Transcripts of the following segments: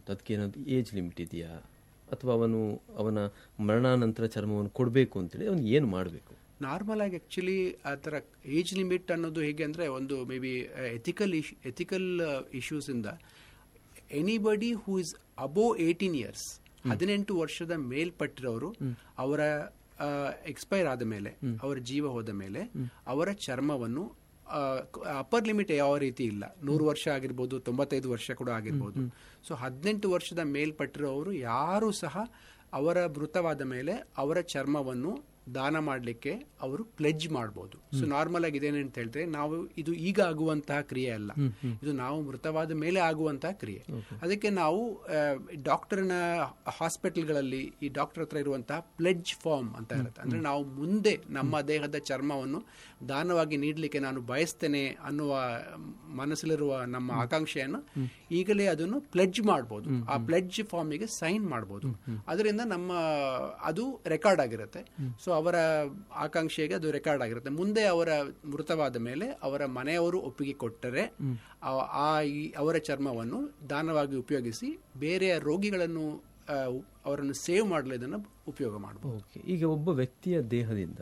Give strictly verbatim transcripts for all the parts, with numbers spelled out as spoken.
ಅಂತ? ಅದಕ್ಕೆ ಏನಾದ್ರು ಏಜ್ ಲಿಮಿಟ್ ಇದೆಯಾ, ಅಥವಾ ಅವನು ಅವನ ಮರಣಾನಂತರ ಚರ್ಮವನ್ನು ಕೊಡಬೇಕು ಅಂತೇಳಿ ಅವನು ಏನು ಮಾಡಬೇಕು? ನಾರ್ಮಲ್ ಆಗಿ ಆ್ಯಕ್ಚುಲಿ ಆ ಥರ ಏಜ್ ಲಿಮಿಟ್ ಅನ್ನೋದು ಹೇಗೆ ಅಂದರೆ ಒಂದು may be ethical Ish ethical ಇಶ್ಯೂಸಿಂದ anybody who is above eighteen years, ಹದಿನೆಂಟು ವರ್ಷದ ಮೇಲ್ಪಟ್ಟಿರೋರು, ಅವರ ಎಕ್ಸ್ಪೈರ್ ಆದ ಮೇಲೆ, ಅವರ ಜೀವ ಹೋದ ಮೇಲೆ ಅವರ ಚರ್ಮವನ್ನು ಅಪ್ಪರ್ ಲಿಮಿಟ್ ಯಾವ ರೀತಿ ಇಲ್ಲ, ನೂರು ವರ್ಷ ಆಗಿರ್ಬೋದು, ತೊಂಬತ್ತೈದು ವರ್ಷ ಕೂಡ ಆಗಿರ್ಬೋದು. ಸೊ ಹದಿನೆಂಟು ವರ್ಷದ ಮೇಲ್ಪಟ್ಟಿರೋರು ಯಾರೂ ಸಹ ಅವರ ಮೃತವಾದ ಮೇಲೆ ಅವರ ಚರ್ಮವನ್ನು ದಾನ ಮಾಡಲಿಕ್ಕೆ ಅವರು ಪ್ಲೆಡ್ಜ್ ಮಾಡ್ಬೋದು. ಸೊ ನಾರ್ಮಲ್ ಆಗಿ ಇದೇನೆ ಅಂತ ಹೇಳಿದ್ರೆ, ನಾವು ಇದು ಈಗ ಆಗುವಂತಹ ಕ್ರಿಯೆ ಅಲ್ಲ, ಇದು ನಾವು ಮೃತವಾದ ಮೇಲೆ ಆಗುವಂತಹ ಕ್ರಿಯೆ. ಅದಕ್ಕೆ ನಾವು ಡಾಕ್ಟರ್ನ ಹಾಸ್ಪಿಟಲ್ಗಳಲ್ಲಿ ಈ ಡಾಕ್ಟರ್ ಹತ್ರ ಇರುವಂತಹ ಪ್ಲೆಡ್ಜ್ ಫಾರ್ಮ್ ಅಂತ ಇರುತ್ತೆ. ಅಂದ್ರೆ ನಾವು ಮುಂದೆ ನಮ್ಮ ದೇಹದ ಚರ್ಮವನ್ನು ದಾನವಾಗಿ ನೀಡಲಿಕ್ಕೆ ನಾನು ಬಯಸ್ತೇನೆ ಅನ್ನುವ ಮನಸ್ಸಲ್ಲಿರುವ ನಮ್ಮ ಆಕಾಂಕ್ಷೆಯನ್ನು ಈಗಲೇ ಅದನ್ನು ಪ್ಲೆಡ್ಜ್ ಮಾಡ್ಬೋದು. ಆ ಪ್ಲೆಡ್ಜ್ ಫಾರ್ಮಿಗೆ ಸೈನ್ ಮಾಡ್ಬೋದು. ಅದರಿಂದ ನಮ್ಮ ಅದು ರೆಕಾರ್ಡ್ ಆಗಿರುತ್ತೆ. ಸೊ ಅವರ ಆಕಾಂಕ್ಷೆಗೆ ಅದು ರೆಕಾರ್ಡ್ ಆಗಿರುತ್ತೆ. ಮುಂದೆ ಅವರ ಮೃತವಾದ ಮೇಲೆ ಅವರ ಮನೆಯವರು ಒಪ್ಪಿಗೆ ಕೊಟ್ಟರೆ ಆ ಅವರ ಚರ್ಮವನ್ನು ದಾನವಾಗಿ ಉಪಯೋಗಿಸಿ ಬೇರೆ ರೋಗಿಗಳನ್ನು ಅವರನ್ನು ಸೇವ್ ಮಾಡಲು ಇದನ್ನು ಉಪಯೋಗ ಮಾಡಬಹುದು. ಓಕೆ, ಈಗ ಒಬ್ಬ ವ್ಯಕ್ತಿಯ ದೇಹದಿಂದ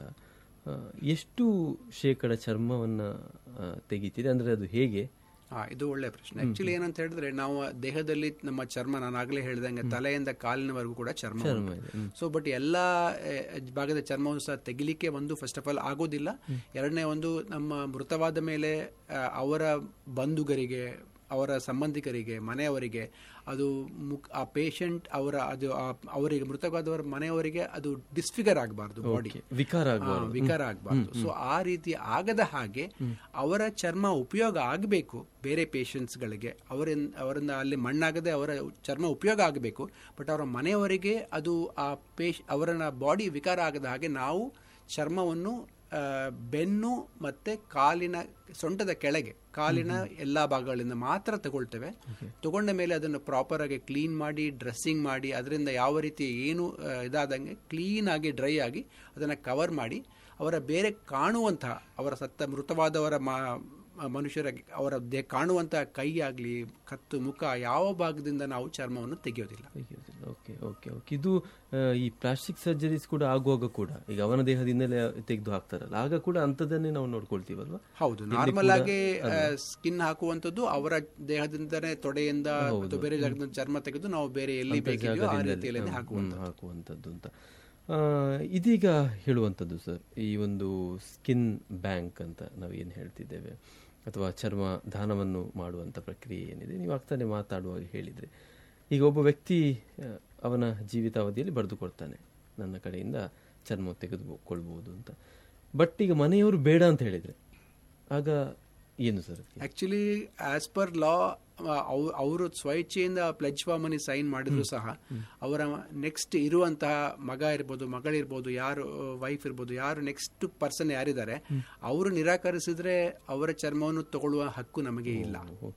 ಎಷ್ಟು ಶೇಕಡ ಚರ್ಮವನ್ನು ತೆಗಿತಿದೆ ಅಂದರೆ ಅದು ಹೇಗೆ? ಹಾ, ಇದು ಒಳ್ಳೆ ಪ್ರಶ್ನೆ. ಆಕ್ಚುಲಿ ಏನಂತ ಹೇಳಿದ್ರೆ, ನಾವು ದೇಹದಲ್ಲಿ ನಮ್ಮ ಚರ್ಮ, ನಾನು ಆಗಲೇ ಹೇಳಿದಂಗೆ ತಲೆಯಿಂದ ಕಾಲಿನವರೆಗೂ ಕೂಡ ಚರ್ಮ. ಸೊ ಬಟ್ ಎಲ್ಲಾ ಭಾಗದ ಚರ್ಮವನ್ನು ಸಹ ತೆಗಿಲಿಕ್ಕೆ ಒಂದು ಫಸ್ಟ್ ಆಫ್ ಆಲ್ ಆಗೋದಿಲ್ಲ. ಎರಡನೇ ಒಂದು, ನಮ್ಮ ಮೃತವಾದ ಮೇಲೆ ಅವರ ಬಂಧುಗರಿಗೆ, ಅವರ ಸಂಬಂಧಿಕರಿಗೆ, ಮನೆಯವರಿಗೆ ಅದು ಮುಕ್ ಆ ಪೇಷಂಟ್ ಅವರ ಅದು ಅವರಿಗೆ ಮೃತವಾದವರ ಮನೆಯವರಿಗೆ ಅದು ಡಿಸ್ಫಿಗರ್ ಆಗಬಾರ್ದು, ಬಾಡಿ ವಿಕಾರ ವಿಕಾರ ಆಗಬಾರ್ದು. ಸೊ ಆ ರೀತಿ ಆಗದ ಹಾಗೆ ಅವರ ಚರ್ಮ ಉಪಯೋಗ ಆಗಬೇಕು ಬೇರೆ ಪೇಷಂಟ್ಸ್ಗಳಿಗೆ. ಅವರಿಂದ ಅವರಿಂದ ಅಲ್ಲಿ ಮಣ್ಣಾಗದೆ ಅವರ ಚರ್ಮ ಉಪಯೋಗ ಆಗಬೇಕು. ಬಟ್ ಅವರ ಮನೆಯವರಿಗೆ ಅದು ಆ ಪೇಶ್ ಅವರ ಬಾಡಿ ವಿಕಾರ ಆಗದ ಹಾಗೆ ನಾವು ಚರ್ಮವನ್ನು ಬೆನ್ನು ಮತ್ತೆ ಕಾಲಿನ ಸೊಂಟದ ಕೆಳಗೆ, ಕಾಲಿನ ಎಲ್ಲಾ ಭಾಗಗಳಿಂದ ಮಾತ್ರ ತಗೊಳ್ತೇವೆ. ತಗೊಂಡ ಮೇಲೆ ಅದನ್ನು ಪ್ರಾಪರ್ ಆಗಿ ಕ್ಲೀನ್ ಮಾಡಿ, ಡ್ರೆಸ್ಸಿಂಗ್ ಮಾಡಿ, ಅದರಿಂದ ಯಾವ ರೀತಿ ಏನು ಇದಾದಂಗೆ ಕ್ಲೀನ್ ಆಗಿ ಡ್ರೈ ಆಗಿ ಅದನ್ನು ಕವರ್ ಮಾಡಿ, ಅವರ ಬೇರೆ ಕಾಣುವಂತಹ ಅವರ ಸತ್ತ ಮೃತವಾದವರ ಮನುಷ್ಯರ ಅವರ ದೇಹ ಕಾಣುವಂತಹ ಕೈ ಆಗಲಿ, ಕತ್ತು, ಮುಖ ಯಾವ ಭಾಗದಿಂದ ನಾವು ಚರ್ಮವನ್ನು ತೆಗೆಯೋದಿಲ್ಲ. ಓಕೆ ಓಕೆ ಓಕೆ ಇದು ಈ ಪ್ಲಾಸ್ಟಿಕ್ ಸರ್ಜರೀಸ್ ಕೂಡ ಆಗುವಾಗ ಕೂಡ ಈಗ ಅವನ ದೇಹದಿಂದಲೇ ತೆಗೆದು ಹಾಕ್ತಾರಲ್ಲ, ಆಗ ಕೂಡ ಅಂಥದ್ದನ್ನೇ ನಾವು ನೋಡ್ಕೊಳ್ತೀವಲ್ವಾ? ಹೌದು, ನಾರ್ಮಲ್ ಆಗಿ ಸ್ಕಿನ್ ಹಾಕುವಂಥದ್ದು ಅವರ ದೇಹದಿಂದನೇ, ತೊಡೆಯಿಂದ ಬೇರೆ ಜಾಗದಿಂದ ಚರ್ಮ ತೆಗೆದು ನಾವು ಬೇರೆ ಎಲ್ಲಿ ಬೇಕಿದೆಯೋ ಆ ರೀತಿಯಲ್ಲಿ ಹಾಕುವಂಥದ್ದು ಅಂತ. ಇದೀಗ ಹೇಳುವಂಥದ್ದು ಸರ್, ಈ ಒಂದು ಸ್ಕಿನ್ ಬ್ಯಾಂಕ್ ಅಂತ ನಾವು ಏನು ಹೇಳ್ತಿದ್ದೇವೆ, ಅಥವಾ ಚರ್ಮ ದಾನವನ್ನು ಮಾಡುವಂಥ ಪ್ರಕ್ರಿಯೆ ಏನಿದೆ, ನೀವು ಆಗ್ತಾನೆ ಮಾತಾಡುವಾಗ ಹೇಳಿದರೆ, ಈಗ ಒಬ್ಬ ವ್ಯಕ್ತಿ ಅವನ ಜೀವಿತಾವಧಿಯಲ್ಲಿ ಬರೆದುಕೊಡ್ತಾನೆ, ನನ್ನ ಕಡೆಯಿಂದ ಚರ್ಮ ತೆಗೆದುಕೊಳ್ಬೋದು ಅಂತ. ಬಟ್ ಈಗ ಮನೆಯವರು ಬೇಡ ಅಂತ ಹೇಳಿದರೆ ಆಗ ಏನು sir? Actually as per law ಅವರು ಸ್ವಇಚ್ಛೆಯಿಂದ ಪ್ಲೆಡ್ಜ್ ಫಾರ್ಮ್ ಅನ್ನು ಸೈನ್ ಮಾಡಿದ್ರು ಸಹ ಅವರ ನೆಕ್ಸ್ಟ್ ಇರುವಂತಹ ಮಗ ಇರ್ಬೋದು, ಮಗಳಿರ್ಬೋದು, ಯಾರು ವೈಫ್ ಇರ್ಬೋದು, ಯಾರು ನೆಕ್ಸ್ಟ್ ಪರ್ಸನ್ ಯಾರಿದ್ದಾರೆ ಅವರು ನಿರಾಕರಿಸಿದ್ರೆ ಅವರ ಚರ್ಮವನ್ನು ತಗೊಳ್ಳುವ ಹಕ್ಕು ನಮಗೆ ಇಲ್ಲ.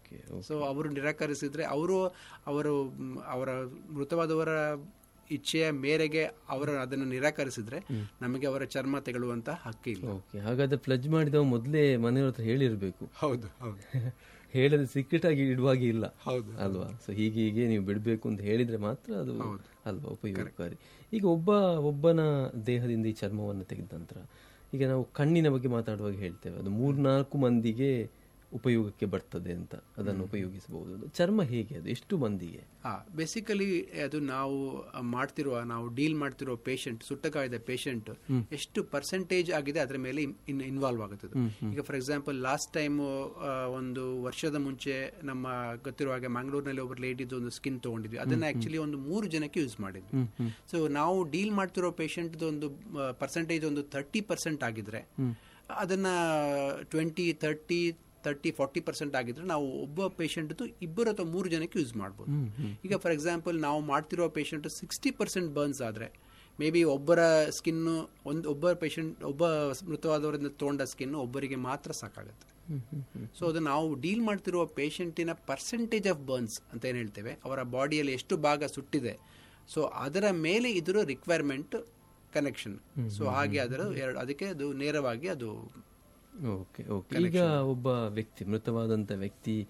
ಸೊ ಅವರು ನಿರಾಕರಿಸಿದ್ರೆ, ಅವರು ಅವರು ಅವರ ಮೃತವಾದವರ ಇಚ್ಛೆಯ ಮೇರೆಗೆ ಅವರು ಅದನ್ನು ನಿರಾಕರಿಸಿದ್ರೆ ನಮಗೆ ಅವರ ಚರ್ಮ ತೆಗೊಳ್ಳುವಂತ ಹಕ್ಕು ಇಲ್ಲ. ಹಾಗಾದ್ರೆ ಪ್ಲೆಡ್ಜ್ ಮಾಡಿದವ ಮೊದಲೇ ಮನೆಯವ್ರ ಹತ್ರ ಹೇಳಿರ್ಬೇಕು. ಹೌದು ಹೌದು, ಹೇಳಿದ್ರೆ ಸೀಕ್ರೆಟ್ ಆಗಿ ಇಡುವಾಗ ಇಲ್ಲ. ಹೌದು ಅಲ್ವಾ? ಸೊ ಹೀಗೆ ಹೀಗೆ ನೀವು ಬಿಡಬೇಕು ಅಂತ ಹೇಳಿದ್ರೆ ಮಾತ್ರ ಅದು ಅಲ್ವಾ ಉಪಯೋಗಕಾರಿ. ಈಗ ಒಬ್ಬ ಒಬ್ಬನ ದೇಹದಿಂದ ಈ ಚರ್ಮವನ್ನು ತೆಗೆದ ನಂತರ, ಈಗ ನಾವು ಕಣ್ಣಿನ ಬಗ್ಗೆ ಮಾತಾಡುವಾಗ ಹೇಳ್ತೇವೆ ಅದು ಮೂರ್ನಾಲ್ಕು ಮಂದಿಗೆ ಉಪಯೋಗಕ್ಕೆ ಬರ್ತದೆ ಅಂತ, ಅದನ್ನು ಉಪಯೋಗಿಸಬಹುದು. ಚರ್ಮ ಹೇಗೆ, ಅದು ಎಷ್ಟು ಮಂದಿಗೆ? ಹಾ, ಬೇಸಿಕಲಿ ಅದು ನಾವು ಮಾಡ್ತಿರುವ ನಾವು ಡೀಲ್ ಮಾಡ್ತಿರೋ ಪೇಷಂಟ್, ಸುಟ್ಟಗಾಯದ ಪೇಷಂಟ್ ಎಷ್ಟು ಪರ್ಸೆಂಟೇಜ್ ಆಗಿದೆ ಅದರ ಮೇಲೆ ಇನ್ ಇನ್ವಾಲ್ವ್ ಆಗುತ್ತದೆ. ಈಗ ಫಾರ್ ಎಕ್ಸಾಂಪಲ್ ಲಾಸ್ಟ್ ಟೈಮ್ ಒಂದು ವರ್ಷದ ಮುಂಚೆ ನಮ್ಮ ಗೊತ್ತಿರುವ ಹಾಗೆ ಮಂಗಳೂರಿನಲ್ಲಿ ಒಬ್ಬರು ಲೇಡಿದು ಒಂದು ಸ್ಕಿನ್ ತಗೊಂಡಿದ್ವಿ. ಅದನ್ನ ಆಕ್ಚುಲಿ ಒಂದು ಮೂರು ಜನಕ್ಕೆ ಯೂಸ್ ಮಾಡಿದ್ವಿ. ಸೊ ನಾವು ಡೀಲ್ ಮಾಡ್ತಿರೋ ಪೇಷಂಟ್ ಒಂದು ಪರ್ಸೆಂಟೇಜ್ ಒಂದು ಥರ್ಟಿ ಪರ್ಸೆಂಟ್ ಆಗಿದ್ರೆ, ಅದನ್ನ twenty thirty thirty forty percent ಆಗಿದ್ರೆ ನಾವು ಒಬ್ಬ ಪೇಷಂಟ್ ಇಬ್ಬರು ಅಥವಾ ಮೂರು ಜನಕ್ಕೆ ಯೂಸ್ ಮಾಡ್ಬೋದು. ಈಗ ಫಾರ್ ಎಕ್ಸಾಂಪಲ್ ನಾವು ಮಾಡ್ತಿರೋ ಪೇಷಂಟ್ ಸಿಕ್ಸ್ಟಿ ಪರ್ಸೆಂಟ್ ಬರ್ನ್ಸ್ ಆದರೆ ಮೇ ಬಿ ಒಬ್ಬರ ಸ್ಕಿನ್ನು ಒಂದು ಒಬ್ಬ ಪೇಷಂಟ್ ಒಬ್ಬ ಮೃತವಾದವರಿಂದ ತೊಗೊಂಡ ಸ್ಕಿನ್ನು ಒಬ್ಬರಿಗೆ ಮಾತ್ರ ಸಾಕಾಗುತ್ತೆ. ಸೊ ಅದು ನಾವು ಡೀಲ್ ಮಾಡ್ತಿರುವ ಪೇಷಂಟಿನ ಪರ್ಸೆಂಟೇಜ್ ಆಫ್ ಬರ್ನ್ಸ್ ಅಂತ ಏನು ಹೇಳ್ತೇವೆ, ಅವರ ಬಾಡಿಯಲ್ಲಿ ಎಷ್ಟು ಭಾಗ ಸುಟ್ಟಿದೆ, ಸೊ ಅದರ ಮೇಲೆ ಇದರ ರಿಕ್ವೈರ್ಮೆಂಟ್ ಕನೆಕ್ಷನ್. ಸೊ ಹಾಗೆ ಅದರ ಎರಡು ಅದಕ್ಕೆ ಅದು ನೇರವಾಗಿ ಅದು ಓಕೆ ಓಕೆ ಈಗ ಒಬ್ಬ ವ್ಯಕ್ತಿ, ಮೃತವಾದಂಥ ವ್ಯಕ್ತಿ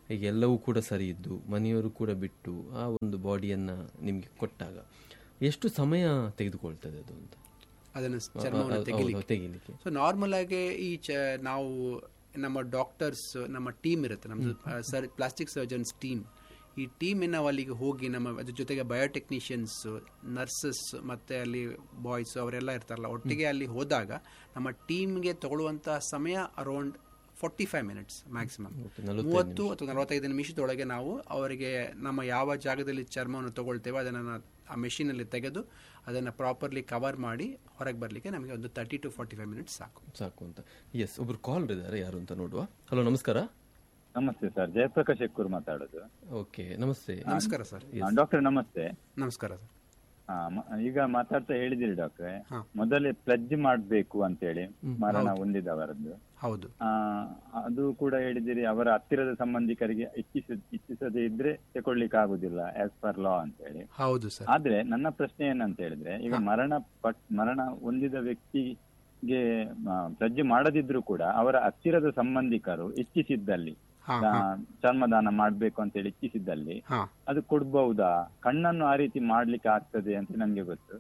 ಈಗ ಎಲ್ಲವೂ ಕೂಡ ಸರಿ ಇದ್ದು ಮನೆಯವರು ಕೂಡ ಬಿಟ್ಟು ಆ ಒಂದು ಬಾಡಿಯನ್ನು ನಿಮಗೆ ಕೊಟ್ಟಾಗ ಎಷ್ಟು ಸಮಯ ತೆಗೆದುಕೊಳ್ತದೆ ಅದು ಅಂತ ಅದನ್ನು ಚರ್ಮವನ್ನು ತೆಗಿಲಿಕ್ಕೆ? ಸೊ ನಾರ್ಮಲ್ ಆಗಿ ಈ ಚ ನಾವು ನಮ್ಮ ಡಾಕ್ಟರ್ಸ್, ನಮ್ಮ ಟೀಮ್ ಇರುತ್ತೆ, ನಮ್ಮದು ಸರ್ ಪ್ಲಾಸ್ಟಿಕ್ ಸರ್ಜನ್ಸ್ ಟೀಮ್. ಈ ಟೀಮಿನ ಅಲ್ಲಿಗೆ ಹೋಗಿ ನಮ್ಮ ಅದ್ರ ಜೊತೆಗೆ ಬಯೋಟೆಕ್ನಿಷಿಯನ್ಸ್, ನರ್ಸಸ್ ಮತ್ತು ಅಲ್ಲಿ ಬಾಯ್ಸ್ ಅವರೆಲ್ಲ ಇರ್ತಾರಲ್ಲ, ಒಟ್ಟಿಗೆ ಅಲ್ಲಿ ಹೋದಾಗ ನಮ್ಮ ಟೀಮ್ಗೆ ತಗೊಳ್ಳುವಂಥ ಸಮಯ around forty five minutes maximum. ಮೂವತ್ತು ಅಥವಾ ನಲವತ್ತೈದು ನಿಮಿಷದೊಳಗೆ ನಾವು ಅವರಿಗೆ ನಮ್ಮ ಯಾವ ಜಾಗದಲ್ಲಿ ಚರ್ಮವನ್ನು ತಗೊಳ್ತೇವೆ ಅದನ್ನು ಆ ಮೆಷಿನಲ್ಲಿ ತೆಗೆದು ಅದನ್ನು ಪ್ರಾಪರ್ಲಿ ಕವರ್ ಮಾಡಿ ಹೊರಗೆ ಬರಲಿಕ್ಕೆ ನಮಗೆ ಒಂದು thirty to forty five minutes ಸಾಕು ಸಾಕು ಅಂತ. ಎಸ್, ಒಬ್ರು ಕಾಲ್ ಇದ್ದಾರೆ, ಯಾರು ಅಂತ ನೋಡುವ. ಹಲೋ, ನಮಸ್ಕಾರ. ನಮಸ್ತೆ ಸರ್, ಜಯಪ್ರಕಾಶ್ ಎಕ್ಕೂರ್ ಮಾತಾಡೋದು. ಓಕೆ, ನಮಸ್ತೆ. ನಮಸ್ಕಾರ ಸರ್. ಡಾಕ್ಟರ್ ನಮಸ್ತೆ. ನಮಸ್ಕಾರ ಸರ್. ಈಗ ಮಾತಾಡ್ತಾ ಹೇಳಿದಿರಿ ಡಾಕ್ಟ್ರೆ, ಮೊದಲೇ ಪ್ಲಜ್ ಮಾಡ್ಬೇಕು ಅಂತ ಹೇಳಿ ಮರಣ ಹೊಂದಿದವರದ್ದು. ಹೌದು. ಅದು ಕೂಡ ಹೇಳಿದಿರಿ, ಅವರ ಹತ್ತಿರದ ಸಂಬಂಧಿಕರಿಗೆ ಇಚ್ಛಿಸ ಇಚ್ಛಿಸದೇ ಇದ್ರೆ ತಗೊಳ್ಲಿಕ್ಕೆ ಆಗುದಿಲ್ಲ ಆಸ್ ಪರ್ ಲಾ ಅಂತ ಹೇಳಿ. ಹೌದು ಸರ್. ಆದ್ರೆ ನನ್ನ ಪ್ರಶ್ನೆ ಏನಂತ ಹೇಳಿದ್ರೆ, ಈಗ ಮರಣ ಪಟ್ ಮರಣ ಹೊಂದಿದ ವ್ಯಕ್ತಿಗೆ ಪ್ಲಜ್ ಮಾಡದಿದ್ರು ಕೂಡ ಅವರ ಹತ್ತಿರದ ಸಂಬಂಧಿಕರು ಇಚ್ಛಿಸಿದ್ದಲ್ಲಿ ಚರ್ಮದಾನ ಮಾಡ್ಬೇಕು ಅಂತ ಹೇಳಿ ಇಚ್ಛಿಸಿದ್ದಲ್ಲಿ ಅದು ಕೊಡ್ಬಹುದಾ? ಕಣ್ಣನ್ನು ಆ ರೀತಿ ಮಾಡ್ಲಿಕ್ಕೆ ಆಗ್ತದೆ ಅಂತ ನಂಗೆ ಗೊತ್ತು,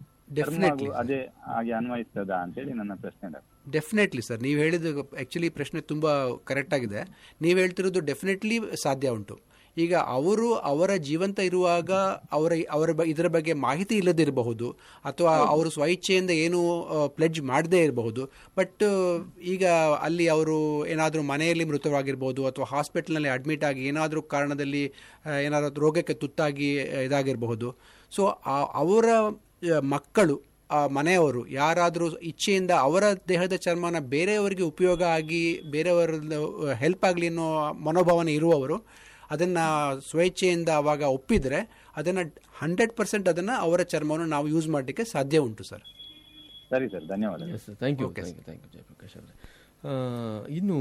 ಅದೇ ಹಾಗೆ ಅನ್ವಯಿಸ್ತದ ಅಂತ ಹೇಳಿ ನನ್ನ ಪ್ರಶ್ನೆ. ಡೆಫಿನೆಟ್ಲಿ ಸರ್, ನೀವು ಹೇಳಿದ ಆಕ್ಚುಲಿ ಪ್ರಶ್ನೆ ತುಂಬಾ ಕರೆಕ್ಟ್ ಆಗಿದೆ. ನೀವು ಹೇಳ್ತಿರೋದು ಡೆಫಿನೆಟ್ಲಿ ಸಾಧ್ಯ ಉಂಟು. ಈಗ ಅವರು ಅವರ ಜೀವಂತ ಇರುವಾಗ ಅವರ ಅವರ ಇದರ ಬಗ್ಗೆ ಮಾಹಿತಿ ಇಲ್ಲದಿರಬಹುದು, ಅಥವಾ ಅವರು ಸ್ವಇಚ್ಛೆಯಿಂದ ಏನು ಪ್ಲೆಡ್ಜ್ ಮಾಡದೇ ಇರಬಹುದು. ಬಟ್ ಈಗ ಅಲ್ಲಿ ಅವರು ಏನಾದರೂ ಮನೆಯಲ್ಲಿ ಮೃತವಾಗಿರ್ಬೋದು ಅಥವಾ ಹಾಸ್ಪಿಟಲ್ನಲ್ಲಿ ಅಡ್ಮಿಟ್ ಆಗಿ ಏನಾದರೂ ಕಾರಣದಲ್ಲಿ ಏನಾದರೂ ರೋಗಕ್ಕೆ ತುತ್ತಾಗಿ ಇದಾಗಿರಬಹುದು. ಸೊ ಅವರ ಮಕ್ಕಳು, ಆ ಮನೆಯವರು ಯಾರಾದರೂ ಇಚ್ಛೆಯಿಂದ ಅವರ ದೇಹದ ಚರ್ಮನ ಬೇರೆಯವರಿಗೆ ಉಪಯೋಗ ಆಗಿ ಬೇರೆಯವರ ಹೆಲ್ಪ್ ಆಗಲಿ ಅನ್ನೋ ಮನೋಭಾವನೆ ಇರುವವರು ಅದನ್ನು ಸ್ವಇಚ್ಛೆಯಿಂದ ಅವಾಗ ಒಪ್ಪಿದರೆ ಅದನ್ನು ಹಂಡ್ರೆಡ್ ಪರ್ಸೆಂಟ್ ಅದನ್ನು ಅವರ ಚರ್ಮವನ್ನು ನಾವು ಯೂಸ್ ಮಾಡಲಿಕ್ಕೆ ಸಾಧ್ಯ ಉಂಟು ಸರ್. ಸರಿ ಸರ್, ಧನ್ಯವಾದ. Thank you thank you Jayaprakash ಅವರೇ. ಇನ್ನು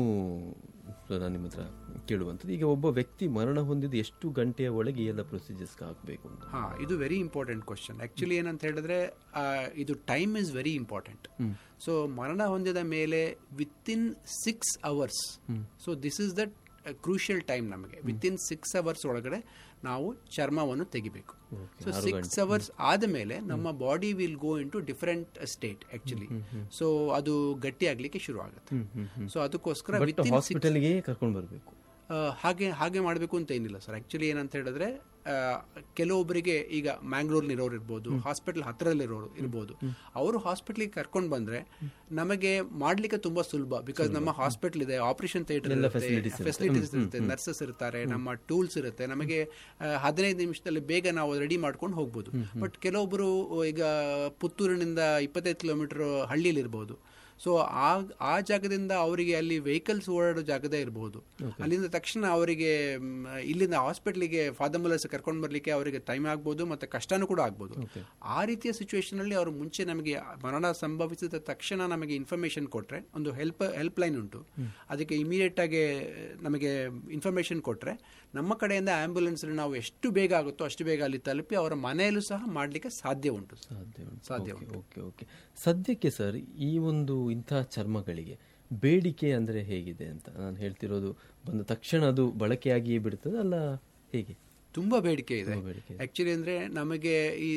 ನಾನು ನಿಮ್ಮ ಹತ್ರ ಕೇಳುವಂಥದ್ದು, ಈಗ ಒಬ್ಬ ವ್ಯಕ್ತಿ ಮರಣ ಹೊಂದಿದ ಎಷ್ಟು ಗಂಟೆಯ ಒಳಗೆ ಎಲ್ಲ ಪ್ರೊಸೀಜರ್ಸ್ಗೆ ಆಗಬೇಕು ಅಂತ? ಹಾಂ, ಇದು ವೆರಿ ಇಂಪಾರ್ಟೆಂಟ್ ಕ್ವಶನ್. ಆ್ಯಕ್ಚುಲಿ ಏನಂತ ಹೇಳಿದ್ರೆ, ಇದು time is very important. So ಮರಣ ಹೊಂದಿದ ಮೇಲೆ within six hours, so this is that crucial time. ನಮಗೆ ವಿತಿನ್ ಸಿಕ್ಸ್ ಅವರ್ಸ್ ಒಳಗಡೆ ನಾವು ಚರ್ಮವನ್ನು ತೆಗಿಬೇಕು. ಸೊ ಸಿಕ್ಸ್ ಅವರ್ಸ್ ಆದಮೇಲೆ ನಮ್ಮ body will go in to different state actually. So ಅದು ಗಟ್ಟಿ ಆಗ್ಲಿಕ್ಕೆ ಶುರು ಆಗುತ್ತೆ. ಸೊ ಅದಕ್ಕೋಸ್ಕರ ಹಾಸ್ಪಿಟಲ್ಗೆ ಕರ್ಕೊಂಡು ಬರಬೇಕು. ಹಾಗೆ ಹಾಗೆ ಮಾಡಬೇಕು ಅಂತ ಏನಿಲ್ಲ ಸರ್. ಆ್ಯಕ್ಚುಲಿ ಏನಂತ ಹೇಳಿದ್ರೆ, ಕೆಲವೊಬ್ಬರಿಗೆ ಈಗ ಮ್ಯಾಂಗ್ಳೂರ್ನಿರೋರು ಇರ್ಬೋದು, ಹಾಸ್ಪಿಟಲ್ ಹತ್ತಿರದಲ್ಲಿರೋರು ಇರ್ಬೋದು, ಅವರು ಹಾಸ್ಪಿಟ್ಲಿಗೆ ಕರ್ಕೊಂಡು ಬಂದರೆ ನಮಗೆ ಮಾಡಲಿಕ್ಕೆ ತುಂಬ ಸುಲಭ. ಬಿಕಾಸ್ ನಮ್ಮ ಹಾಸ್ಪಿಟಲ್ ಇದೆ, ಆಪರೇಷನ್ ಥಿಯೇಟರ್ ಇರುತ್ತೆ, ಫೆಸಿಲಿಟೀಸ್ ಇರುತ್ತೆ, ನರ್ಸಸ್ ಇರ್ತಾರೆ, ನಮ್ಮ ಟೂಲ್ಸ್ ಇರುತ್ತೆ. ನಮಗೆ ಹದಿನೈದು ನಿಮಿಷದಲ್ಲಿ ಬೇಗ ನಾವು ರೆಡಿ ಮಾಡ್ಕೊಂಡು ಹೋಗ್ಬೋದು. ಬಟ್ ಕೆಲವೊಬ್ಬರು ಈಗ ಪುತ್ತೂರಿನಿಂದ ಇಪ್ಪತ್ತೈದು ಕಿಲೋಮೀಟರ್ ಹಳ್ಳಿಯಲ್ಲಿ ಇರ್ಬೋದು. ಸೊ ಆ ಆ ಜಾಗದಿಂದ ಅವರಿಗೆ ಅಲ್ಲಿ ವೆಹಿಕಲ್ಸ್ ಓಡಾಡೋ ಜಾಗದೇ ಇರಬಹುದು. ಅಲ್ಲಿಂದ ತಕ್ಷಣ ಅವರಿಗೆ ಇಲ್ಲಿಂದ ಹಾಸ್ಪಿಟ್ಲಿಗೆ ಫಾದಮಲಸ್ ಕರ್ಕೊಂಡು ಬರಲಿಕ್ಕೆ ಅವರಿಗೆ ಟೈಮ್ ಆಗ್ಬೋದು ಮತ್ತು ಕಷ್ಟನೂ ಕೂಡ ಆಗ್ಬೋದು. ಆ ರೀತಿಯ ಸಿಚುವೇಶನ್ ಅಲ್ಲಿ ಅವರು ಮುಂಚೆ ನಮಗೆ ಮರಣ ಸಂಭವಿಸಿದ ತಕ್ಷಣ ನಮಗೆ ಇನ್ಫಾರ್ಮೇಶನ್ ಕೊಟ್ಟರೆ, ಒಂದು ಹೆಲ್ಪ್ ಹೆಲ್ಪ್ ಲೈನ್ ಉಂಟು, ಅದಕ್ಕೆ ಇಮಿಡಿಯೇಟ್ ಆಗಿ ನಮಗೆ ಇನ್ಫಾರ್ಮೇಶನ್ ಕೊಟ್ಟರೆ ನಮ್ಮ ಕಡೆಯಿಂದ ಆಂಬ್ಯುಲೆನ್ಸ್ ನಾವು ಎಷ್ಟು ಬೇಗ ಆಗುತ್ತೋ ಅಷ್ಟು ಬೇಗ ಅಲ್ಲಿ ತಲುಪಿ ಅವರ ಮನೆಯಲ್ಲೂ ಸಹ ಮಾಡಲಿಕ್ಕೆ ಸಾಧ್ಯ ಉಂಟು ಸಾಧ್ಯ ಸಾಧ್ಯ ಉಂಟು ಓಕೆ ಓಕೆ ಸದ್ಯಕ್ಕೆ ಸರ್, ಈ ಒಂದು ಇಂಥ ಚರ್ಮಗಳಿಗೆ ಬೇಡಿಕೆ ಅಂದರೆ ಹೇಗಿದೆ ಅಂತ ನಾನು ಹೇಳ್ತಿರೋದು, ಬಂದ ತಕ್ಷಣ ಅದು ಬಳಕೆಯಾಗಿಯೇ ಬಿಡ್ತದೆ ಅಲ್ಲ, ಹೇಗೆ? ತುಂಬ ಬೇಡಿಕೆ ಇದೆ ಆ್ಯಕ್ಚುಲಿ. ಅಂದರೆ ನಮಗೆ ಈ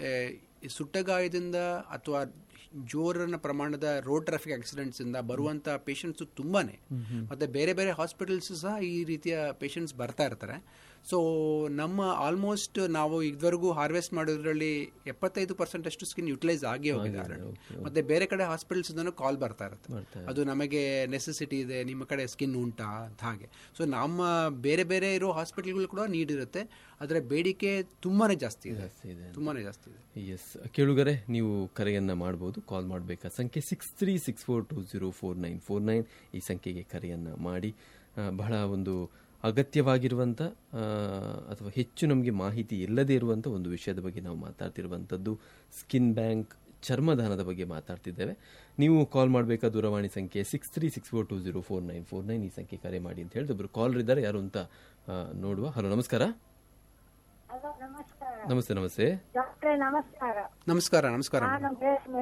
ಸುಟ್ಟಗಾಯದಿಂದ ಅಥವಾ ಜೋರನ ಪ್ರಮಾಣದ ರೋಡ್ ಟ್ರಾಫಿಕ್ ಆಕ್ಸಿಡೆಂಟ್ಸ್ ಇಂದ ಬರುವಂಥ ಪೇಷಂಟ್ಸು ತುಂಬಾ, ಮತ್ತು ಬೇರೆ ಬೇರೆ ಹಾಸ್ಪಿಟಲ್ಸ್ ಸಹ ಈ ರೀತಿಯ ಪೇಷಂಟ್ಸ್ ಬರ್ತಾ ಇರ್ತಾರೆ. ಸೊ ನಮ್ಮ ಆಲ್ಮೋಸ್ಟ್ ನಾವು ಇದುವರೆಗೂ ಹಾರ್ವೆಸ್ಟ್ ಮಾಡೋದ್ರಲ್ಲಿ ಎಪ್ಪತ್ತೈದು ಪರ್ಸೆಂಟ್ ಅಷ್ಟು ಸ್ಕಿನ್ ಯುಟಿಲೈಸ್ ಆಗಿ ಹೋಗಿದೆ. ಮತ್ತೆ ಬೇರೆ ಕಡೆ ಹಾಸ್ಪಿಟಲ್ಸ್ ಕಾಲ್ ಬರ್ತಾ ಇರುತ್ತೆ, ಅದು ನಮಗೆ ನೆಸೆಸಿಟಿ ಇದೆ, ನಿಮ್ಮ ಕಡೆ ಸ್ಕಿನ್ ಉಂಟಾ ಅಂತ ಹಾಗೆ. ಸೊ ನಮ್ಮ ಬೇರೆ ಬೇರೆ ಇರೋ ಹಾಸ್ಪಿಟಲ್ಗಳು ಕೂಡ ನೀಡ್ ಇರುತ್ತೆ, ಆದರೆ ಬೇಡಿಕೆ ತುಂಬಾನೇ ಜಾಸ್ತಿ ಇದೆ, ತುಂಬಾನೇ ಜಾಸ್ತಿ ಇದೆ. ಎಸ್ ಕೇಳುಗರೆ, ನೀವು ಕರೆಯನ್ನ ಮಾಡಬಹುದು, ಕಾಲ್ ಮಾಡಬೇಕಾ ಸಂಖ್ಯೆ six three six four to zero four nine four nine ಈ ಸಂಖ್ಯೆಗೆ ಕರೆಯನ್ನ ಮಾಡಿ. ಬಹಳ ಒಂದು ಅಗತ್ಯವಾಗಿರುವಂಥ ಅಥವಾ ಹೆಚ್ಚು ನಮಗೆ ಮಾಹಿತಿ ಇಲ್ಲದೇ ಇರುವಂಥ ಒಂದು ವಿಷಯದ ಬಗ್ಗೆ ನಾವು ಮಾತಾಡ್ತಿರುವಂಥದ್ದು, ಸ್ಕಿನ್ ಬ್ಯಾಂಕ್ ಚರ್ಮದಾನದ ಬಗ್ಗೆ ಮಾತಾಡ್ತಿದ್ದೇವೆ. ನೀವು ಕಾಲ್ ಮಾಡಬೇಕಾದ ದೂರವಾಣಿ ಸಂಖ್ಯೆ six three six four to zero four nine four nine ಈ ಸಂಖ್ಯೆ ಕರೆ ಮಾಡಿ ಅಂತ ಹೇಳಿದ್ರು. ಒಬ್ರು ಕಾಲರ್ ಇದ್ದಾರೆ, ಯಾರು ಅಂತ ನೋಡುವ. ಹಲೋ, ನಮಸ್ಕಾರ. ನಮಸ್ತೆ ನಮಸ್ತೆ ನಮಸ್ಕಾರ ನಮಸ್ಕಾರ ನಮಸ್ಕಾರ